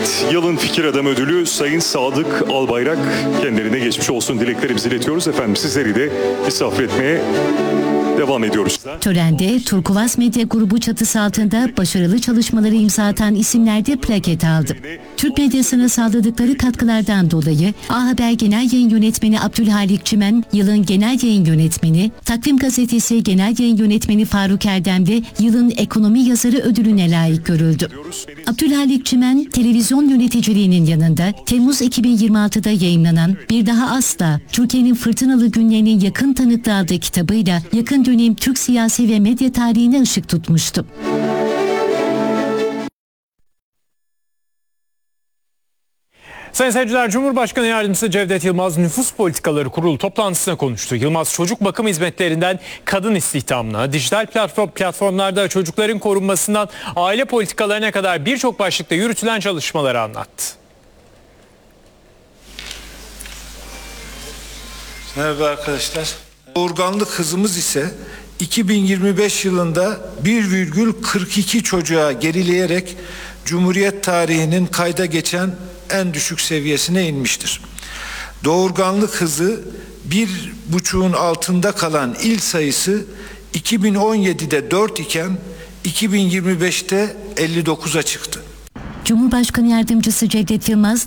Evet, yılın fikir adamı ödülü Sayın Sadık Albayrak, kendilerine geçmiş olsun dileklerimizi iletiyoruz. Efendim sizleri de misafir etmeye devam ediyoruz. Törende Turkuaz Medya Grubu çatısı altında başarılı çalışmaları imza atan isimler de plaket aldı. Türk medyasına sağladıkları katkılardan dolayı A Haber Genel Yayın Yönetmeni Abdülhalik Çimen, yılın genel yayın yönetmeni, Takvim Gazetesi Genel Yayın Yönetmeni Faruk Erdem de yılın ekonomi yazarı ödülüne layık görüldü. Abdülhalik Çimen, televizyon yöneticiliğinin yanında Temmuz 2026'da yayınlanan Bir Daha Asla, Türkiye'nin Fırtınalı Günlerinin Yakın Tanıklığı adlı kitabıyla yakın dönem Türk siyasi ve medya tarihine ışık tutmuştu. Sayın seyirciler, Cumhurbaşkanı Yardımcısı Cevdet Yılmaz Nüfus Politikaları Kurulu toplantısına konuştu. Yılmaz çocuk bakım hizmetlerinden kadın istihdamına, dijital platformlarda çocukların korunmasından aile politikalarına kadar birçok başlıkta yürütülen çalışmaları anlattı. Merhaba arkadaşlar. Doğurganlık hızımız ise 2025 yılında 1,42 çocuğa gerileyerek Cumhuriyet tarihinin kayda geçen en düşük seviyesine inmiştir. Doğurganlık hızı 1,5'un altında kalan il sayısı 2017'de 4 iken 2025'te 59'a çıktı. Cumhurbaşkanı Yardımcısı Cevdet Yılmaz,